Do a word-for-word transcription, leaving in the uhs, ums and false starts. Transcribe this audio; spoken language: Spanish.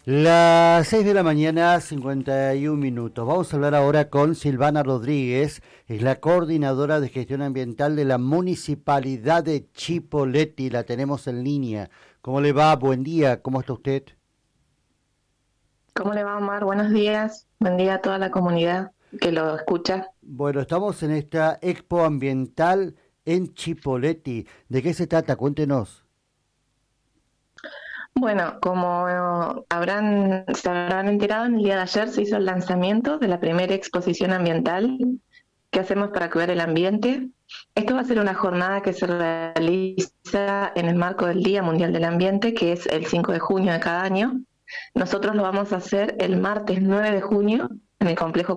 Las seis de la mañana, cincuenta y un minutos. Vamos a hablar ahora con Silvana Rodríguez, es la coordinadora de gestión ambiental de la Municipalidad de Chipoleti. La tenemos en línea. ¿Cómo le va? Buen día. ¿Cómo está usted? ¿Cómo le va, Omar? Buenos días. Buen día a toda la comunidad que lo escucha. Bueno, estamos en esta expo ambiental en Chipoleti. ¿De qué se trata? Cuéntenos. Bueno, como habrán, se habrán enterado, en el día de ayer se hizo el lanzamiento de la primera exposición ambiental que hacemos para cuidar el ambiente. Esto va a ser una jornada que se realiza en el marco del Día Mundial del Ambiente, que es el cinco de junio de cada año. Nosotros lo vamos a hacer el martes nueve de junio en el complejo